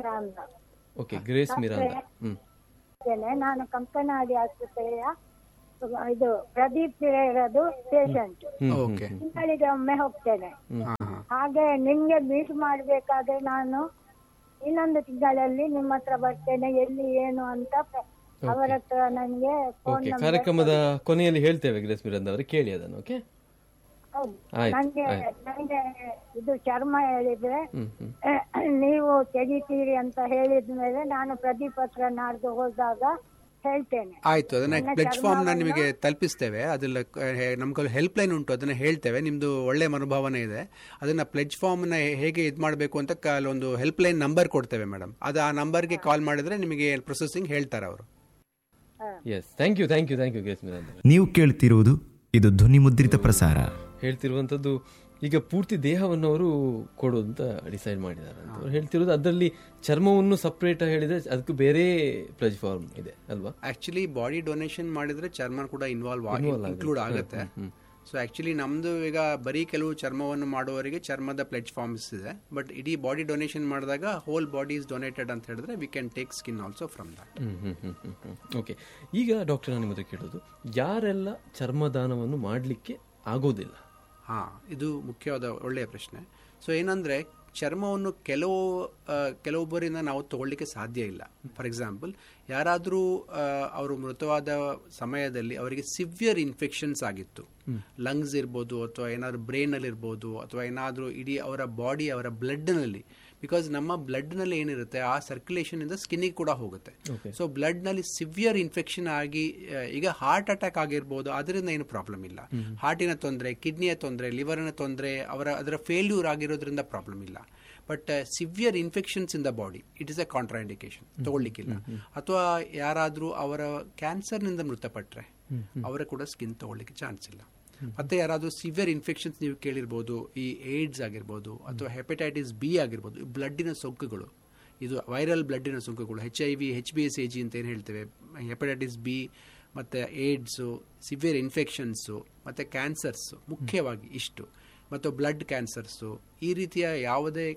ಓಕೆ, ಗ್ರೇಸ್ ಮೀರಾ ಅಂತ. ಹ್ಮ್ ನಾನು ಕಂಕನಾಡಿ ಆಸ್ಪತ್ರೆಯ ಇದು ಪ್ರದೀಪ್ ಇರೋದು ಪೇಷಂಟ್. ಓಕೆ. ತಿಂಗಳಿಗೆ ಒಮ್ಮೆ ಹೋಗ್ತೇನೆ. ಹಾಗೆ ನಿಮ್ಗೆ ಮೀಟ್ ಮಾಡ್ಬೇಕಾದ್ರೆ ನಾನು ಇನ್ನೊಂದು ತಿಂಗಳಲ್ಲಿ ನಿಮ್ಮ ಹತ್ರ ಬರ್ತೇನೆ, ಎಲ್ಲಿ ಏನು ಅಂತ ಅವರ ಹತ್ರ ನನಗೆ ಫೋನ್ ಓಕೆ, ನಂಬರ್. ಕಾರ್ಯಕ್ರಮದ ಕೊನೆಯಲ್ಲಿ ಹೇಳ್ತೇವೆ ಗ್ರೇಸ್ ಮಿರಾಂದ ಅವರೇ, ಕೇಳಿ ಅದನ್ನು. ಓಕೆ, ಹೌದು. ಆಯ್ತು, ನಂಗೆ ಆಯ್ತು. ನಂಗೆ ಇದು ಚರ್ಮ ಹೇಳಿದ್ರೆ ಹ್ಮ್ ಹ್ಮ್ ನೀವು ತೆಗಿತೀರಿ ಅಂತ ಹೇಳಿದ್ಮೇಲೆ ನಾನು ಪ್ರದೀಪ್ ಹತ್ರ ನಾಡ್ದು ಹೋದಾಗ ಹೇಳ್ತೇನೆ. ಆಯ್ತು, ಅದನ್ನ ಪ್ಲೆಜ್ ಫಾರ್ಮ್ ನ ನಿಮಗೆ ತಲುಪಿಸ್ತೇವೆ. ಅದ್ರಲ್ಲಿ ನಮ್ಗೆ ಹೆಲ್ಪ್ ಲೈನ್ ಉಂಟು, ಅದನ್ನ ಹೇಳ್ತೇವೆ. ನಿಮ್ದು ಒಳ್ಳೆ ಮನೋಭಾವನೆ ಇದೆ. ಅದನ್ನ ಪ್ಲೆಜ್ ಫಾರ್ಮ್ ನ ಹೇಗೆ ಇದು ಮಾಡಬೇಕು ಅಂತ ಒಂದು ಹೆಲ್ಪ್ ಲೈನ್ ನಂಬರ್ ಕೊಡ್ತೇವೆ ಮೇಡಮ್. ಅದು ಆ ನಂಬರ್ಗೆ ಕಾಲ್ ಮಾಡಿದ್ರೆ ನಿಮಗೆ ಪ್ರೊಸೆಸಿಂಗ್ ಹೇಳ್ತಾರೆ ಅವರು. S, thank you thank you thank you grace ಮಿರಾಂದ ಅವರೇ. ನೀವು ಕೇಳ್ತಿರುವುದು ಇದು ಧ್ವನಿ ಮುದ್ರಿತ ಪ್ರಸಾರ. ಹೇಳ್ತಿರುವಂಥದ್ದು ಈಗ ಪೂರ್ತಿ ದೇಹವನ್ನು ಅವರು ಕೊಡೋದು ಅಂತ ಡಿಸೈಡ್ ಮಾಡಿದ್ದಾರೆ ಅಂತ ಅವ್ರು ಹೇಳ್ತಿರೋದು. ಅದರಲ್ಲಿ ಚರ್ಮವನ್ನು ಸಪ್ರೇಟ್ ಹೇಳಿದ್ರೆ ಅದಕ್ಕೂ ಬೇರೆ ಪ್ಲಾಟ್ಫಾರ್ಮ್ ಇದೆ ಅಲ್ವಾ? ಆಕ್ಚುಲಿ ಬಾಡಿ ಡೊನೇಷನ್ ಮಾಡಿದ್ರೆ ಚರ್ಮ ಕೂಡ ಇನ್ವಾಲ್ವ್ ಇನ್ಕ್ಲೂಡ್ ಆಗುತ್ತೆ. ಸೊ ಆಕ್ಚುಲಿ ನಮ್ದು ಈಗ ಬರೀ ಕೆಲವು ಚರ್ಮವನ್ನು ಮಾಡುವವರಿಗೆ ಚರ್ಮದ ಪ್ಲೆಜ್ ಫಾರ್ಮ್ಸ್ ಇದೆ. ಬಟ್ ಇಡೀ ಬಾಡಿ ಡೊನೇಷನ್ ಮಾಡಿದಾಗ ಹೋಲ್ ಬಾಡಿ ಇಸ್ ಡೊನೇಟೆಡ್ ಅಂತ ಹೇಳಿದ್ರೆ we can take skin also from that. Okay, ಈಗ ಡಾಕ್ಟರ್ ನಾನು ನಿಮ್ಮದು ಕೇಳೋದು, ಯಾರೆಲ್ಲ ಚರ್ಮದಾನವನ್ನು ಮಾಡಲಿಕ್ಕೆ ಆಗೋದಿಲ್ಲ? ಹಾ, ಇದು ಮುಖ್ಯವಾದ ಒಳ್ಳೆಯ ಪ್ರಶ್ನೆ. ಸೊ ಏನಂದ್ರೆ ಚರ್ಮವನ್ನು ಕೆಲವು ಕೆಲವೊಬ್ಬರಿಂದ ನಾವು ತಗೊಳ್ಳಿಕ್ಕೆ ಸಾಧ್ಯ ಇಲ್ಲ. ಫಾರ್ ಎಕ್ಸಾಂಪಲ್, ಯಾರಾದರೂ ಅವರು ಮೃತವಾದ ಸಮಯದಲ್ಲಿ ಅವರಿಗೆ ಸಿವಿಯರ್ ಇನ್ಫೆಕ್ಷನ್ಸ್ ಆಗಿತ್ತು, ಲಂಗ್ಸ್ ಇರ್ಬೋದು ಅಥವಾ ಏನಾದರೂ ಬ್ರೈನಲ್ಲಿ ಇರ್ಬೋದು ಅಥವಾ ಏನಾದರೂ ಇಡೀ ಅವರ ಬಾಡಿ ಅವರ ಬ್ಲಡ್ನಲ್ಲಿ, ಬಿಕಾಸ್ ನಮ್ಮ ಬ್ಲಡ್ನಲ್ಲಿ ಏನಿರುತ್ತೆ ಆ ಸರ್ಕ್ಯುಲೇಷನ್ ಇಂದ ಸ್ಕಿನ್ನಿಗೆ ಕೂಡ ಹೋಗುತ್ತೆ. ಸೊ ಬ್ಲಡ್ನಲ್ಲಿ ಸಿವಿಯರ್ ಇನ್ಫೆಕ್ಷನ್ ಆಗಿ ಈಗ ಹಾರ್ಟ್ ಅಟ್ಯಾಕ್ ಆಗಿರ್ಬೋದು, ಅದರಿಂದ ಏನು ಪ್ರಾಬ್ಲಮ್ ಇಲ್ಲ. ಹಾರ್ಟಿನ ತೊಂದರೆ, ಕಿಡ್ನಿಯ ತೊಂದರೆ, ಲಿವರ್ನ ತೊಂದರೆ, ಅವರ ಅದರ ಫೇಲ್ಯೂರ್ ಆಗಿರೋದ್ರಿಂದ ಪ್ರಾಬ್ಲಮ್ ಇಲ್ಲ. But severe infections in the body it is A contra indication, ತಗೊಳ್ಳಿಕ್ಕಿಲ್ಲ. ಅಥವಾ ಯಾರಾದರೂ ಅವರ ಕ್ಯಾನ್ಸರ್ನಿಂದ ಮೃತಪಟ್ಟರೆ ಅವರ ಕೂಡ ಸ್ಕಿನ್ ತಗೊಳ್ಳಿಕ್ಕೆ ಚಾನ್ಸ್ ಇಲ್ಲ. ಮತ್ತೆ ಯಾರಾದರೂ ಸಿವಿಯರ್ ಇನ್ಫೆಕ್ಷನ್ಸ್ ನೀವು ಕೇಳಿರ್ಬೋದು, ಈ ಏಡ್ಸ್ ಆಗಿರ್ಬೋದು ಅಥವಾ ಹೆಪಟೈಟಿಸ್ ಬಿ ಆಗಿರ್ಬೋದು, ಬ್ಲಡ್ಡಿನ ಸೋಂಕುಗಳು, ಇದು viral ಬ್ಲಡ್ಡಿನ ಸೋಂಕುಗಳು, H I V, H B S A G ಅಂತ ಏನು ಹೇಳ್ತೇವೆ, ಹೆಪಟೈಟಿಸ್ ಬಿ ಮತ್ತು ಏಡ್ಸು, ಸಿವಿಯರ್ ಇನ್ಫೆಕ್ಷನ್ಸು ಮತ್ತು ಕ್ಯಾನ್ಸರ್ಸು, ಮುಖ್ಯವಾಗಿ ಇಷ್ಟು, ಮತ್ತು ಬ್ಲಡ್ ಕ್ಯಾನ್ಸರ್ಸು, ಈ ರೀತಿಯ ಯಾವುದೇ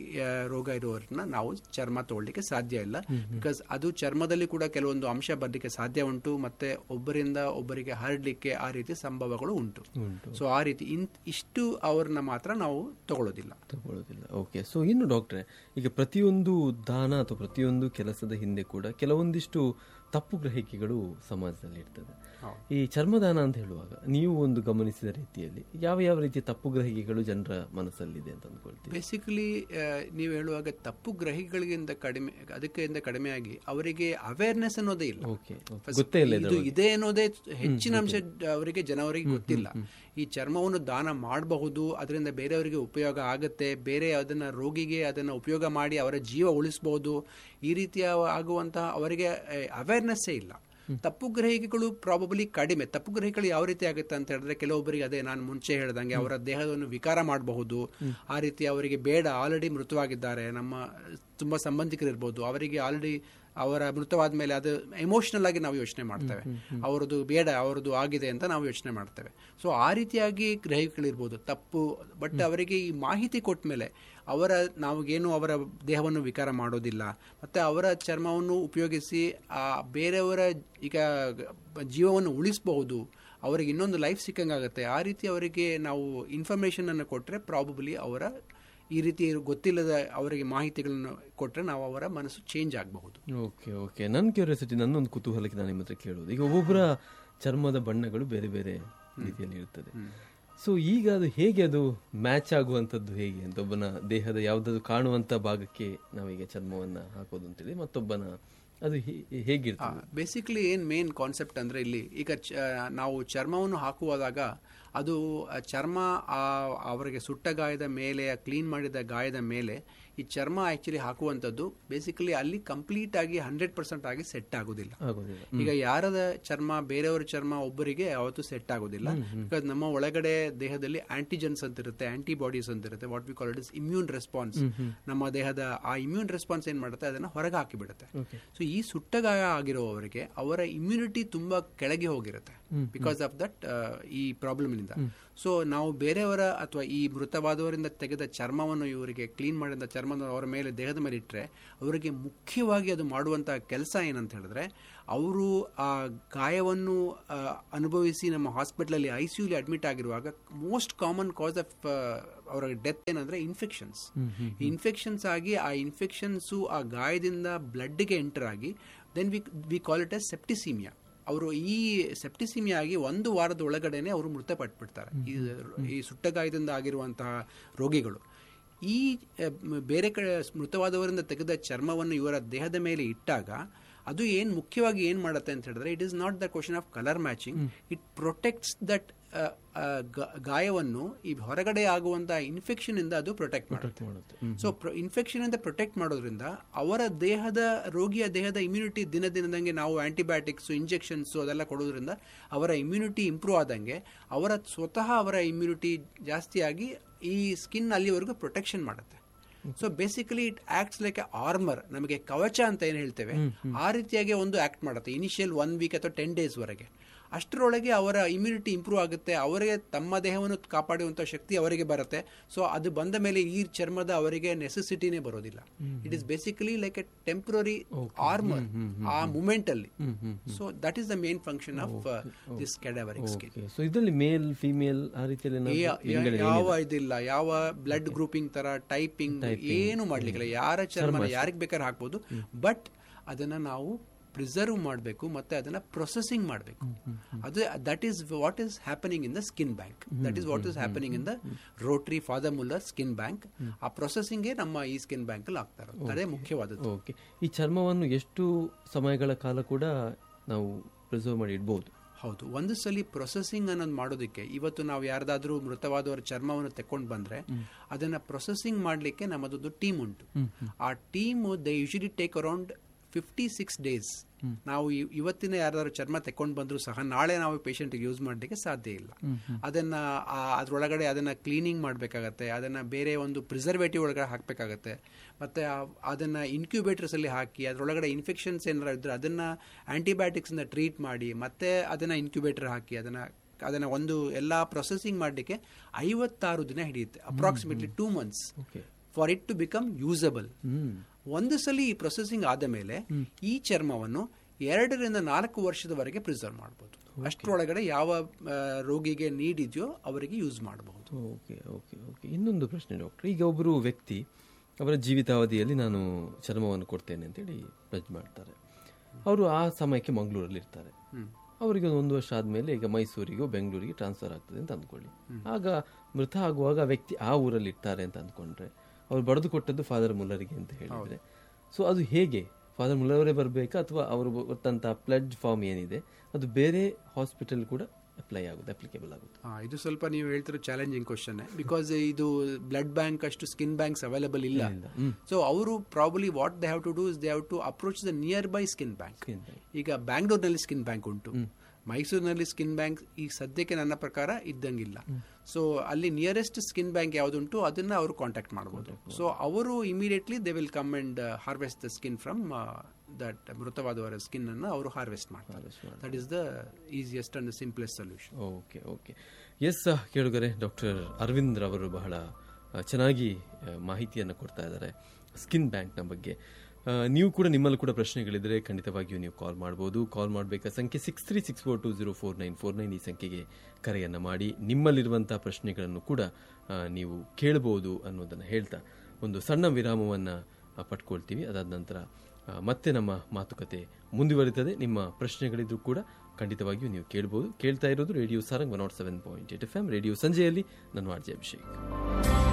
ರೋಗ ಇರುವವರನ್ನ ನಾವು ಚರ್ಮ ತಗೊಳ್ಳಿಕ್ಕೆ ಸಾಧ್ಯ ಇಲ್ಲ. ಬಿಕಾಸ್ ಅದು ಚರ್ಮದಲ್ಲಿ ಕೂಡ ಕೆಲವೊಂದು ಅಂಶ ಬರಲಿಕ್ಕೆ ಸಾಧ್ಯ ಉಂಟು, ಮತ್ತೆ ಒಬ್ಬರಿಂದ ಒಬ್ಬರಿಗೆ ಹರಡಲಿಕ್ಕೆ ಆ ರೀತಿ ಸಂಭವಗಳು ಉಂಟು. ಸೊ ಆ ರೀತಿ ಇಷ್ಟು ಅವ್ರನ್ನ ಮಾತ್ರ ನಾವು ತಗೊಳ್ಳೋದಿಲ್ಲ ತಗೊಳ್ಳೋದಿಲ್ಲ ಓಕೆ. ಸೊ ಇನ್ನು ಡಾಕ್ಟ್ರೆ, ಈಗ ಪ್ರತಿಯೊಂದು ದಾನ ಅಥವಾ ಪ್ರತಿಯೊಂದು ಕೆಲಸದ ಹಿಂದೆ ಕೂಡ ಕೆಲವೊಂದಿಷ್ಟು ತಪ್ಪು ಗ್ರಹಿಕೆಗಳು ಸಮಾಜದಲ್ಲಿ ಇರ್ತದೆ. ಈ ಚರ್ಮದಾನ ಅಂತ ಹೇಳುವಾಗ ನೀವು ಒಂದು ಗಮನಿಸಿದ ರೀತಿಯಲ್ಲಿ ಯಾವ ಯಾವ ರೀತಿಯ ತಪ್ಪು ಗ್ರಹಿಕೆಗಳು ಜನರ ಮನಸ್ಸಲ್ಲಿದೆ ಅಂತ ಅಂದ್ಕೊಳ್ತೀವಿ? ಬೇಸಿಕಲಿ ನೀವು ಹೇಳುವಾಗ ತಪ್ಪು ಗ್ರಹಿಕೆಗಳಿಗಿಂತ ಕಡಿಮೆ, ಅದಕ್ಕಿಂತ ಕಡಿಮೆಯಾಗಿ ಅವರಿಗೆ ಅವೇರ್ನೆಸ್ ಅನ್ನೋದೇ ಇಲ್ಲ, ಗೊತ್ತೇ ಇಲ್ಲ ಇದು ಇದೆ ಅನ್ನೋದೇ ಹೆಚ್ಚಿನ ಅಂಶ ಅವರಿಗೆ ಜನವರಿಗೆ ಗೊತ್ತಿಲ್ಲ. ಈ ಚರ್ಮವನ್ನು ದಾನ ಮಾಡಬಹುದು, ಅದರಿಂದ ಬೇರೆಯವರಿಗೆ ಉಪಯೋಗ ಆಗುತ್ತೆ, ಬೇರೆ ಅದನ್ನ ರೋಗಿಗೆ ಅದನ್ನ ಉಪಯೋಗ ಮಾಡಿ ಅವರ ಜೀವ ಉಳಿಸಬಹುದು, ಈ ರೀತಿಯ ಆಗುವಂತಹ ಅವರಿಗೆ ಅವೇರ್ನೆಸ್ಸೇ ಇಲ್ಲ. ತಪ್ಪು ಗ್ರಹಿಕೆಗಳು ಪ್ರಾಬಬ್ಲಿ ಕಡಿಮೆ. ತಪ್ಪು ಗ್ರಹಿಕೆಗಳು ಯಾವ ರೀತಿ ಆಗುತ್ತೆ ಅಂತ ಹೇಳಿದ್ರೆ, ಕೆಲವೊಬ್ಬರಿಗೆ ಅದೇ ನಾನು ಮುಂಚೆ ಹೇಳ್ದಂಗೆ ಅವರ ದೇಹವನ್ನು ವಿಕಾರ ಮಾಡಬಹುದು, ಆ ರೀತಿ ಅವರಿಗೆ ಬೇಡ, ಆಲ್ರೆಡಿ ಮೃತವಾಗಿದ್ದಾರೆ, ನಮ್ಮ ತುಂಬಾ ಸಂಬಂಧಿಕರಿರ್ಬೋದು, ಅವರಿಗೆ ಆಲ್ರೆಡಿ ಅವರ ಮೃತವಾದ ಮೇಲೆ ಅದು ಎಮೋಷನಲ್ ಆಗಿ ನಾವು ಯೋಚನೆ ಮಾಡ್ತೇವೆ, ಅವರದ್ದು ಬೇಡ, ಅವರದ್ದು ಆಗಿದೆ ಅಂತ ನಾವು ಯೋಚನೆ ಮಾಡ್ತೇವೆ. ಸೊ ಆ ರೀತಿಯಾಗಿ ಗ್ರಹಿಕೆಗಳಿರ್ಬೋದು ತಪ್ಪು. ಬಟ್ ಅವರಿಗೆ ಈ ಮಾಹಿತಿ ಕೊಟ್ಟ ಮೇಲೆ ಅವರ ನಾವಾಗೇನು ಅವರ ದೇಹವನ್ನು ವಿಕಾರ ಮಾಡೋದಿಲ್ಲ, ಮತ್ತು ಅವರ ಚರ್ಮವನ್ನು ಉಪಯೋಗಿಸಿ ಆ ಬೇರೆಯವರ ಈಗ ಜೀವವನ್ನು ಉಳಿಸಬಹುದು, ಅವರಿಗೆ ಇನ್ನೊಂದು ಲೈಫ್ ಸಿಕ್ಕಂಗಾಗುತ್ತೆ. ಆ ರೀತಿ ಅವರಿಗೆ ನಾವು ಇನ್ಫಾರ್ಮೇಷನ್ ಅನ್ನು ಕೊಟ್ಟರೆ ಪ್ರಾಬಬ್ಲಿ ಅವರ ಈ ರೀತಿ ಗೊತ್ತಿಲ್ಲದ ಅವರಿಗೆ ಮಾಹಿತಿಗಳನ್ನು ಕೊಟ್ಟರೆ ನಾವು ಅವರ ಮನಸ್ಸು ಚೇಂಜ್ ಆಗಬಹುದು. ಓಕೆ ಓಕೆ ನನ್ನ ಕ್ಯೂರಿಯಾಸಿಟಿ, ನನ್ನೊಂದು ಕುತೂಹಲಕ್ಕೆ ನಾನು ನಿಮ್ಮ ಹತ್ರ ಕೇಳೋದು, ಈಗ ಒಬ್ಬೊಬ್ಬರ ಚರ್ಮದ ಬಣ್ಣಗಳು ಬೇರೆ ಬೇರೆ ರೀತಿಯಲ್ಲಿ ಇರ್ತದೆ. ಸೊ ಈಗ ಅದು ಹೇಗೆ ಅದು ಮ್ಯಾಚ್ ಆಗುವಂಥದ್ದು ಹೇಗೆ ಅಂತ, ಒಬ್ಬನ ದೇಹದ ಯಾವುದಾದ್ರು ಕಾಣುವಂಥ ಭಾಗಕ್ಕೆ ನಾವೀಗ ಚರ್ಮವನ್ನು ಹಾಕೋದು ಅಂತೇಳಿ, ಮತ್ತೊಬ್ಬನ ಅದು ಹೇಗಿರ್ತದೆ? ಬೇಸಿಕಲಿ ಏನು ಮೇನ್ ಕಾನ್ಸೆಪ್ಟ್ ಅಂದರೆ, ಇಲ್ಲಿ ಈಗ ನಾವು ಚರ್ಮವನ್ನು ಹಾಕುವಾಗ ಅದು ಚರ್ಮ ಅವರಿಗೆ ಸುಟ್ಟ ಗಾಯದ ಮೇಲೆ, ಕ್ಲೀನ್ ಮಾಡಿದ ಗಾಯದ ಮೇಲೆ ಈ ಚರ್ಮ ಆಕ್ಚುಲಿ ಹಾಕುವಂಥದ್ದು ಬೇಸಿಕಲಿ ಅಲ್ಲಿ ಕಂಪ್ಲೀಟ್ ಆಗಿ ಹಂಡ್ರೆಡ್ ಪರ್ಸೆಂಟ್ ಆಗಿ ಸೆಟ್ ಆಗೋದಿಲ್ಲ. ಈಗ ಯಾರದ ಚರ್ಮ ಬೇರೆಯವರ ಚರ್ಮ ಒಬ್ಬರಿಗೆ ಯಾವತ್ತೂ ಸೆಟ್ ಆಗೋದಿಲ್ಲ. ಬಿಕಾಸ್ ನಮ್ಮ ಒಳಗಡೆ ದೇಹದಲ್ಲಿ ಆಂಟಿಜನ್ಸ್ ಅಂತ ಇರುತ್ತೆ, ಆಂಟಿಬಾಡೀಸ್ ಅಂತ ಇರುತ್ತೆ, what we call it is immune response. ನಮ್ಮ ದೇಹದ ಆ ಇಮ್ಯೂನ್ ರೆಸ್ಪಾನ್ಸ್ ಏನ್ ಮಾಡುತ್ತೆ, ಅದನ್ನ ಹೊರಗೆ ಹಾಕಿಬಿಡುತ್ತೆ. ಸೊ ಈ ಸುಟ್ಟ ಗಾಯ ಆಗಿರುವವರಿಗೆ ಅವರ ಇಮ್ಯುನಿಟಿ ತುಂಬಾ ಕೆಳಗೆ ಹೋಗಿರುತ್ತೆ ಬಿಕಾಸ್ ಆಫ್ ದಟ್ ಈ ಪ್ರಾಬ್ಲಮ್ ಇಂದ. ಗಾಯದಿಂದ. ಸೊ ನಾವು ಬೇರೆಯವರ ಅಥವಾ ಈ ಮೃತವಾದವರಿಂದ ತೆಗೆದ ಚರ್ಮವನ್ನು ಇವರಿಗೆ ಕ್ಲೀನ್ ಮಾಡಿದ ಚರ್ಮವನ್ನು ಅವರ ಮೇಲೆ ದೇಹದ ಮೇಲೆ ಇಟ್ಟರೆ ಅವರಿಗೆ ಮುಖ್ಯವಾಗಿ ಅದು ಮಾಡುವಂತಹ ಕೆಲಸ ಏನಂತ ಹೇಳಿದ್ರೆ, ಅವರು ಆ ಗಾಯವನ್ನು ಅನುಭವಿಸಿ ನಮ್ಮ ಹಾಸ್ಪಿಟಲಲ್ಲಿ ಐ ಸಿ ಯುಲಿ ಅಡ್ಮಿಟ್ ಆಗಿರುವಾಗ ಮೋಸ್ಟ್ ಕಾಮನ್ ಕಾಸ್ ಆಫ್ ಅವರ ಡೆತ್ ಏನಂದ್ರೆ ಇನ್ಫೆಕ್ಷನ್ಸ್. ಇನ್ಫೆಕ್ಷನ್ಸ್ ಆಗಿ ಆ ಇನ್ಫೆಕ್ಷನ್ಸು ಆ ಗಾಯದಿಂದ ಬ್ಲಡ್ಗೆ ಎಂಟರ್ ಆಗಿ then we we call it S septicaemia. ಅವರು ಈ ಸೆಪ್ಟಿಸೀಮಿಯಾ ಆಗಿ ಒಂದು ವಾರದ ಒಳಗಡೆನೆ ಅವರು ಮೃತಪಟ್ಬಿಡ್ತಾರೆ. ಈ ಸುಟ್ಟ ಗಾಯದಿಂದ ಆಗಿರುವಂತಹ ರೋಗಿಗಳು ಈ ಬೇರೆ ಕಡೆ ಮೃತವಾದವರಿಂದ ತೆಗೆದ ಚರ್ಮವನ್ನು ಇವರ ದೇಹದ ಮೇಲೆ ಇಟ್ಟಾಗ ಅದು ಏನು ಮುಖ್ಯವಾಗಿ ಏನು ಮಾಡುತ್ತೆ ಅಂತ ಹೇಳಿದ್ರೆ, it is not the question of colour matching, it protects that ಗಾಯವನ್ನು ಈ ಹೊರಗಡೆ ಆಗುವಂತಹ ಇನ್ಫೆಕ್ಷನ್ ಇಂದ ಅದು ಪ್ರೊಟೆಕ್ಟ್ ಮಾಡುತ್ತೆ. ಸೊ ಇನ್ಫೆಕ್ಷನ್ ಇಂದ ಪ್ರೊಟೆಕ್ಟ್ ಮಾಡೋದ್ರಿಂದ ಅವರ ದೇಹದ ರೋಗಿಯ ದೇಹದ ಇಮ್ಯುನಿಟಿ ದಿನ ದಿನದಂಗೆ ನಾವು ಆಂಟಿಬಯೋಟಿಕ್ಸ್ ಇಂಜೆಕ್ಷನ್ಸ್ ಅದೆಲ್ಲ ಕೊಡೋದ್ರಿಂದ ಅವರ ಇಮ್ಯುನಿಟಿ ಇಂಪ್ರೂವ್ ಆದಂಗೆ ಅವರ ಸ್ವತಃ ಅವರ ಇಮ್ಯುನಿಟಿ ಜಾಸ್ತಿಯಾಗಿ ಈ ಸ್ಕಿನ್ ಅಲ್ಲಿವರೆಗೂ ಪ್ರೊಟೆಕ್ಷನ್ ಮಾಡುತ್ತೆ. So basically it acts like A armour, ನಮಗೆ ಕವಚ ಅಂತ ಏನು ಹೇಳ್ತೇವೆ ಆ ರೀತಿಯಾಗಿ ಒಂದು ಆಕ್ಟ್ ಮಾಡುತ್ತೆ ಇನಿಷಿಯಲ್ ಒನ್ ವೀಕ್ ಅಥವಾ ಟೆನ್ ಡೇಸ್ ವರೆಗೆ. ಅಷ್ಟರೊಳಗೆ ಅವರ ಇಮ್ಯುನಿಟಿ ಇಂಪ್ರೂವ್ ಆಗುತ್ತೆ, ಅವರಿಗೆ ತಮ್ಮ ದೇಹವನ್ನು ಕಾಪಾಡುವಂಥ ಶಕ್ತಿ ಅವರಿಗೆ ಬರುತ್ತೆ. ಸೊ ಅದು ಬಂದ ಮೇಲೆ ಈ ಚರ್ಮದ ಅವರಿಗೆ ನೆಸೆಸಿಟಿನೇ ಬರೋದಿಲ್ಲ. It is basically like A temporary armour ಆ ಮೂಮೆಂಟ್ ಅಲ್ಲಿ. So that is the main function of this ಕ್ಯಾಡವರಿಕ್ skin. So ಇದರಲ್ಲಿ ಮೇಲ್ ಫಿಮೇಲ್ ಆ ರೀತಿಯಲ್ಲಿ ಯಾವ ಇದಿಲ್ಲ, ಯಾವ ಬ್ಲಡ್ ಗ್ರೂಪಿಂಗ್ ತರ ಟೈಪಿಂಗ್ ಏನು ಮಾಡ್ಲಿಕ್ಕಿಲ್ಲ. ಯಾರ ಚರ್ಮ ಯಾರಿಗೆ ಬೇಕಾದ್ರೆ ಹಾಕ್ಬೋದು, ಬಟ್ ಅದನ್ನ ನಾವು ಪ್ರಿಸರ್ವ್ ಮಾಡಬೇಕು ಮತ್ತೆ ಅದನ್ನ ಪ್ರೊಸೆಸಿಂಗ್ ಮಾಡಬೇಕು. ಅದು that is what is happening in the skin bank. That is what is happening in the Rotary father Muller skin bank. ಆ ಪ್ರೊಸೆಸಿಂಗ್ ನಮ್ಮ ಈ ಸ್ಕಿನ್ ಬ್ಯಾಂಕ್ ಅಲ್ಲಿ ಆಗ್ತಾ ಇರೋದು, ಅದೇ ಮುಖ್ಯವಾದದ್ದು. ಓಕೆ, ಈ ಚರ್ಮವನ್ನು ಎಷ್ಟು ಸಮಯಗಳ ಕಾಲ ಕೂಡ ನಾವು ಪ್ರಿಸರ್ವ್ ಮಾಡಿ ಇಡಬಹುದು? ಹೌದು, ಒಂದು ಸಲ ಪ್ರೊಸೆಸಿಂಗ್ ಅನ್ನೋದು ಮಾಡೋದಕ್ಕೆ, ಇವತ್ತು ನಾವು ಯಾರ್ದಾದ್ರೂ ಮೃತವಾದವರ ಚರ್ಮವನ್ನು ತೆಕ್ಕೊಂಡು ಬಂದ್ರೆ ಅದನ್ನ ಪ್ರೊಸೆಸಿಂಗ್ ಮಾಡಲಿಕ್ಕೆ ನಮ್ಮದೊಂದು ಟೀಮ್ ಉಂಟು. ಆ team they usually take around fifty six days. ನಾವು ಇವತ್ತಿನ ಯಾರಾದ್ರೂ ಚರ್ಮ ತೆಕ್ಕೊಂಡು ಬಂದರೂ ಸಹ ನಾಳೆ ನಾವು ಪೇಷಂಟ್ಗೆ ಯೂಸ್ ಮಾಡಲಿಕ್ಕೆ ಸಾಧ್ಯ ಇಲ್ಲ. ಅದನ್ನ ಅದ್ರೊಳಗಡೆ ಅದನ್ನ ಕ್ಲೀನಿಂಗ್ ಮಾಡಬೇಕಾಗತ್ತೆ, ಅದನ್ನ ಬೇರೆ ಒಂದು ಪ್ರಿಸರ್ವೇಟಿವ್ ಒಳಗಡೆ ಹಾಕಬೇಕಾಗತ್ತೆ, ಮತ್ತೆ ಅದನ್ನ ಇನ್ಕ್ಯುಬೇಟರ್ಸ್ ಅಲ್ಲಿ ಹಾಕಿ ಅದರೊಳಗಡೆ ಇನ್ಫೆಕ್ಷನ್ಸ್ ಏನಾರ ಇದ್ರೆ ಅದನ್ನ ಆಂಟಿಬಯೋಟಿಕ್ಸ್ ಇಂದ ಟ್ರೀಟ್ ಮಾಡಿ ಮತ್ತೆ ಅದನ್ನ ಇನ್ಕ್ಯುಬೇಟರ್ ಹಾಕಿ ಅದನ್ನ ಅದನ್ನ ಒಂದು ಎಲ್ಲಾ ಪ್ರೊಸೆಸಿಂಗ್ ಮಾಡಲಿಕ್ಕೆ ಐವತ್ತಾರು ದಿನ ಹಿಡಿಯುತ್ತೆ, approximately two months for it to become usable. ಒಂದು ಸಲ ಈ ಪ್ರೊಸೆಸಿಂಗ್ ಆದ ಮೇಲೆ ಈ ಚರ್ಮವನ್ನು ಎರಡರಿಂದ ನಾಲ್ಕು ವರ್ಷದವರೆಗೆ ಪ್ರಿಸರ್ವ್ ಮಾಡಬಹುದು. ಅಷ್ಟರೊಳಗಡೆ ಯಾವ ರೋಗಿಗೆ ನೀಡ್ ಇದೆಯೋ ಅವರಿಗೆ ಯೂಸ್ ಮಾಡಬಹುದು. ಓಕೆ ಓಕೆ ಓಕೆ ಇನ್ನೊಂದು ಪ್ರಶ್ನೆ ಡಾಕ್ಟರ್, ಈಗ ಒಬ್ಬರು ವ್ಯಕ್ತಿ ಅವರ ಜೀವಿತಾವಧಿಯಲ್ಲಿ ನಾನು ಚರ್ಮವನ್ನು ಕೊಡ್ತೇನೆ ಅಂತೇಳಿ ಪ್ಲೆಜ್ ಮಾಡ್ತಾರೆ. ಅವರು ಆ ಸಮಯಕ್ಕೆ ಮಂಗಳೂರಲ್ಲಿ ಇರ್ತಾರೆ. ಅವರಿಗೆ ಒಂದು ವರ್ಷ ಆದಮೇಲೆ ಈಗ ಮೈಸೂರಿಗೋ ಬೆಂಗಳೂರಿಗೆ ಟ್ರಾನ್ಸ್ಫರ್ ಆಗ್ತದೆ ಅಂತ ಅಂದ್ಕೊಳ್ಳಿ. ಆಗ ಮೃತ ಆಗುವಾಗ ವ್ಯಕ್ತಿ ಆ ಊರಲ್ಲಿ ಇರ್ತಾರೆ ಅಂತ ಅಂದ್ಕೊಂಡ್ರೆ ಅವ್ರು ಬರೆದು ಕೊಟ್ಟದ್ದು ಫಾದರ್ ಮುಲ್ಲರಿಗೆ ಅಂತ ಹೇಳಿದ್ರೆ, ಸೊ ಅದು ಹೇಗೆ ಫಾದರ್ ಮುಲ್ಲರ್ ಅವರೇ ಬರಬೇಕಾ ಅಥವಾ ಅವರು ಕೊಟ್ಟಂತ ಪ್ಲೆಡ್ಜ್ ಫಾರ್ಮ್ ಏನಿದೆ ಅದು ಬೇರೆ ಹಾಸ್ಪಿಟಲ್ ಕೂಡ ಅಪ್ಲೈ ಆಗುತ್ತೆ, ಅಪ್ಲಿಕೇಬಲ್ ಆಗುತ್ತೆ? ಇದು ಸ್ವಲ್ಪ ನೀವು ಹೇಳ್ತಿರೋ ಚಾಲೆಂಜಿಂಗ್ ಕ್ವಶನ್, ಬಿಕಾಸ್ ಇದು ಬ್ಲಡ್ ಬ್ಯಾಂಕ್ ಅಷ್ಟು ಸ್ಕಿನ್ ಬ್ಯಾಂಕ್ಸ್ ಅವೈಲೇಬಲ್ ಇಲ್ಲ. ಸೊ ಅವರು probably what they have to do is they have to approach the near by skin bank. ಈಗ ಬ್ಯಾಂಗ್ಳೂರ್ನಲ್ಲಿ ಸ್ಕಿನ್ ಬ್ಯಾಂಕ್ ಉಂಟು, ಮೈಸೂರಿನಲ್ಲಿ ಸ್ಕಿನ್ ಬ್ಯಾಂಕ್ ಈ ಸದ್ಯಕ್ಕೆ ನನ್ನ ಪ್ರಕಾರ ಇದ್ದಂಗಿಲ್ಲ. ಸೊ ಅಲ್ಲಿ ನಿಯರೆಸ್ಟ್ ಸ್ಕಿನ್ ಬ್ಯಾಂಕ್ ಯಾವುದುಂಟು ಅದನ್ನ ಅವರು ಕಾಂಟ್ಯಾಕ್ಟ್ ಮಾಡಬಹುದು. ಸೊ ಅವರು immediately they will come and harvest the skin from that ಮೃತವಾದವರ skin ಅನ್ನು ಅವರು ಹಾರ್ವೆಸ್ಟ್ ಮಾಡ್ತಾರೆ. That is the easiest and simplest solution. Okay okay yes ಕೇಳುಗರೆ, ಡಾಕ್ಟರ್ ಅರವಿಂದ್ ರವರು ಬಹಳ ಚೆನ್ನಾಗಿ ಮಾಹಿತಿಯನ್ನು ಕೊಡ್ತಾ ಇದ್ದಾರೆ ಸ್ಕಿನ್ ಬ್ಯಾಂಕ್ನ ಬಗ್ಗೆ. ನೀವು ಕೂಡ ನಿಮ್ಮಲ್ಲಿ ಕೂಡ ಪ್ರಶ್ನೆಗಳಿದ್ರೆ ಖಂಡಿತವಾಗಿಯೂ ನೀವು ಕಾಲ್ ಮಾಡಬಹುದು. ಕಾಲ್ ಮಾಡಬೇಕಾದ ಸಂಖ್ಯೆ six three six four to zero four nine four nine ಈ ಸಂಖ್ಯೆಗೆ ಕರೆಯನ್ನು ಮಾಡಿ ನಿಮ್ಮಲ್ಲಿರುವಂತಹ ಪ್ರಶ್ನೆಗಳನ್ನು ಕೂಡ ನೀವು ಕೇಳಬಹುದು ಅನ್ನೋದನ್ನು ಹೇಳ್ತಾ ಒಂದು ಸಣ್ಣ ವಿರಾಮವನ್ನು ಪಡ್ಕೊಳ್ತೀವಿ. ಅದಾದ ನಂತರ ಮತ್ತೆ ನಮ್ಮ ಮಾತುಕತೆ ಮುಂದುವರಿತದೆ. ನಿಮ್ಮ ಪ್ರಶ್ನೆಗಳಿದ್ರು ಕೂಡ ಖಂಡಿತವಾಗಿಯೂ ನೀವು ಕೇಳಬಹುದು. ಕೇಳ್ತಾ ಇರೋದು radio Sarang one not seven point eight F M radio ಸಂಜೆಯಲ್ಲಿ. ನಾನು ಆರ್ ಜೆ ಅಭಿಷೇಕ್.